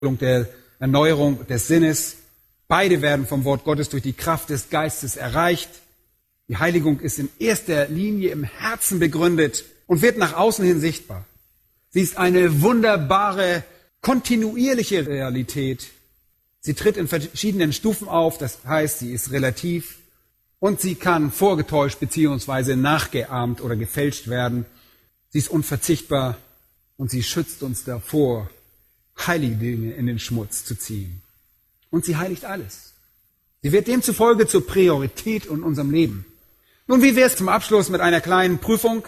der Erneuerung des Sinnes. Beide werden vom Wort Gottes durch die Kraft des Geistes erreicht. Die Heiligung ist in erster Linie im Herzen begründet und wird nach außen hin sichtbar. Sie ist eine wunderbare, kontinuierliche Realität. Sie tritt in verschiedenen Stufen auf, das heißt, sie ist relativ und sie kann vorgetäuscht bzw. nachgeahmt oder gefälscht werden. Sie ist unverzichtbar und sie schützt uns davor, heilige Dinge in den Schmutz zu ziehen. Und sie heiligt alles. Sie wird demzufolge zur Priorität in unserem Leben. Nun, wie wäre es zum Abschluss mit einer kleinen Prüfung,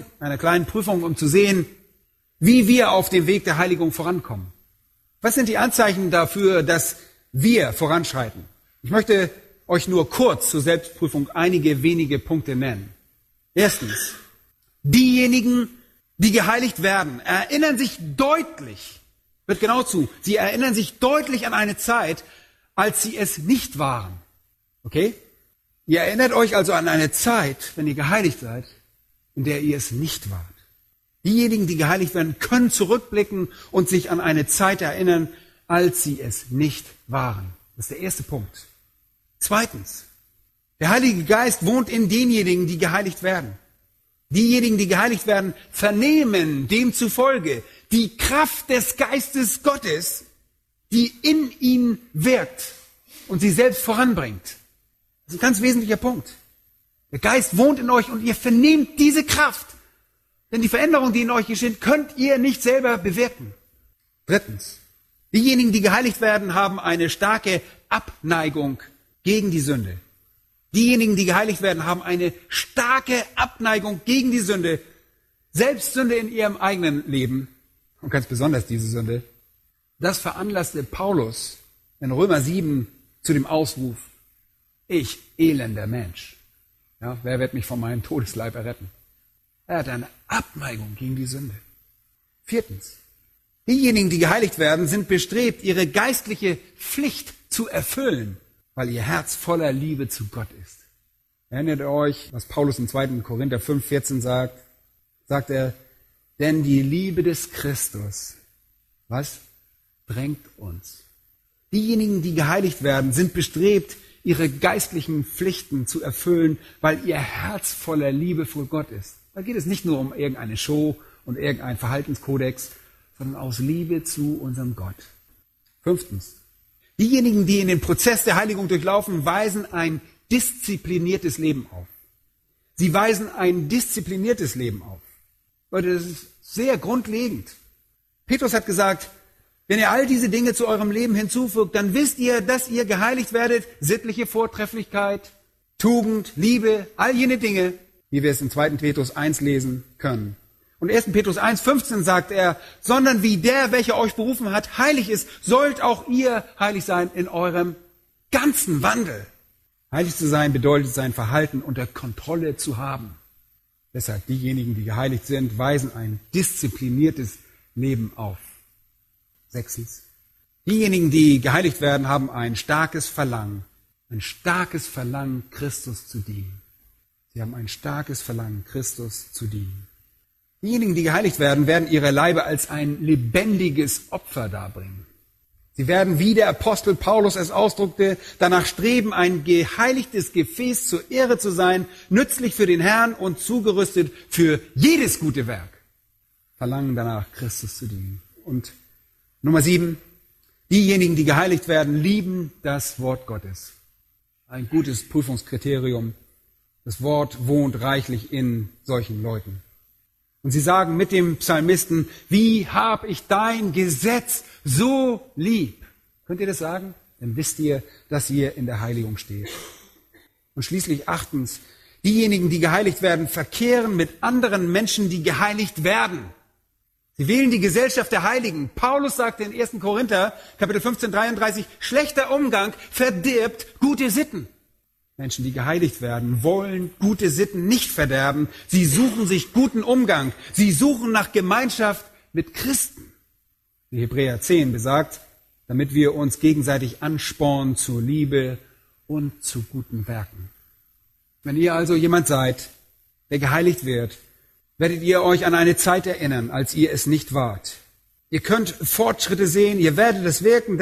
um zu sehen, wie wir auf dem Weg der Heiligung vorankommen? Was sind die Anzeichen dafür, dass wir voranschreiten? Ich möchte euch nur kurz zur Selbstprüfung einige wenige Punkte nennen. Erstens, diejenigen, die geheiligt werden, erinnern sich deutlich, hört genau zu, sie erinnern sich deutlich an eine Zeit, als sie es nicht waren. Okay? Ihr erinnert euch also an eine Zeit, wenn ihr geheiligt seid, in der ihr es nicht wart. Diejenigen, die geheiligt werden, können zurückblicken und sich an eine Zeit erinnern, als sie es nicht waren. Das ist der erste Punkt. Zweitens, der Heilige Geist wohnt in denjenigen, die geheiligt werden. Diejenigen, die geheiligt werden, vernehmen demzufolge die Kraft des Geistes Gottes, die in ihnen wirkt und sie selbst voranbringt. Das ist ein ganz wesentlicher Punkt. Der Geist wohnt in euch und ihr vernehmt diese Kraft. Denn die Veränderung, die in euch geschieht, könnt ihr nicht selber bewirken. Drittens, diejenigen, die geheiligt werden, haben eine starke Abneigung gegen die Sünde. Diejenigen, die geheiligt werden, haben eine starke Abneigung gegen die Sünde. Selbst Sünde in ihrem eigenen Leben, und ganz besonders diese Sünde, das veranlasste Paulus in Römer 7 zu dem Ausruf, ich elender Mensch, ja, wer wird mich von meinem Todesleib erretten? Er hat eine Abneigung gegen die Sünde. Viertens, diejenigen, die geheiligt werden, sind bestrebt, ihre geistliche Pflicht zu erfüllen, weil ihr Herz voller Liebe zu Gott ist. Erinnert ihr euch, was Paulus im 2. Korinther 5,14 sagt? Sagt er, denn die Liebe des Christus, was? Drängt uns. Diejenigen, die geheiligt werden, sind bestrebt, ihre geistlichen Pflichten zu erfüllen, weil ihr Herz voller Liebe vor Gott ist. Da geht es nicht nur um irgendeine Show und irgendeinen Verhaltenskodex, sondern aus Liebe zu unserem Gott. Fünftens, diejenigen, die in den Prozess der Heiligung durchlaufen, weisen ein diszipliniertes Leben auf. Sie weisen ein diszipliniertes Leben auf. Leute, das ist sehr grundlegend. Petrus hat gesagt, wenn ihr all diese Dinge zu eurem Leben hinzufügt, dann wisst ihr, dass ihr geheiligt werdet. Sittliche Vortrefflichkeit, Tugend, Liebe, all jene Dinge, wie wir es in 2. Petrus 1 lesen können. Und 1. Petrus 1,15 sagt er, sondern wie der, welcher euch berufen hat, heilig ist, sollt auch ihr heilig sein in eurem ganzen Wandel. Heilig zu sein bedeutet, sein Verhalten unter Kontrolle zu haben. Deshalb diejenigen, die geheiligt sind, weisen ein diszipliniertes Leben auf. Sechstens, diejenigen, die geheiligt werden, haben ein starkes Verlangen, Christus zu dienen. Sie haben ein starkes Verlangen, Christus zu dienen. Diejenigen, die geheiligt werden, werden ihre Leibe als ein lebendiges Opfer darbringen. Sie werden, wie der Apostel Paulus es ausdrückte, danach streben, ein geheiligtes Gefäß zur Ehre zu sein, nützlich für den Herrn und zugerüstet für jedes gute Werk. Verlangen danach, Christus zu dienen. Und Nummer 7, diejenigen, die geheiligt werden, lieben das Wort Gottes. Ein gutes Prüfungskriterium. Das Wort wohnt reichlich in solchen Leuten. Und sie sagen mit dem Psalmisten, wie hab ich dein Gesetz so lieb? Könnt ihr das sagen? Dann wisst ihr, dass ihr in der Heiligung steht. Und schließlich 8, diejenigen, die geheiligt werden, verkehren mit anderen Menschen, die geheiligt werden. Sie wählen die Gesellschaft der Heiligen. Paulus sagte in 1. Korinther, Kapitel 15, 33, schlechter Umgang verdirbt gute Sitten. Menschen, die geheiligt werden, wollen gute Sitten nicht verderben. Sie suchen sich guten Umgang. Sie suchen nach Gemeinschaft mit Christen. Wie Hebräer 10 besagt, damit wir uns gegenseitig anspornen zur Liebe und zu guten Werken. Wenn ihr also jemand seid, der geheiligt wird, werdet ihr euch an eine Zeit erinnern, als ihr es nicht wart. Ihr könnt Fortschritte sehen, ihr werdet es wirken,